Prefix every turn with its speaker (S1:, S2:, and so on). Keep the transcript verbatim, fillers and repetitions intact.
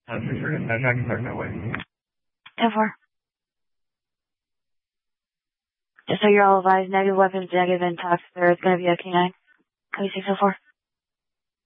S1: Uh, for sure. Uh, tracking start that way.
S2: ten four. Just so you're all advised, negative weapons, negative intox. There is going to be a K nine. Code six oh four.